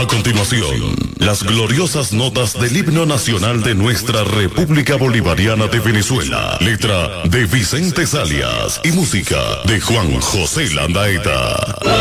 continuación, las gloriosas notas del himno nacional de nuestra República Bolivariana de Venezuela. Letra de Vicente Salias y música de Juan José Landaeta.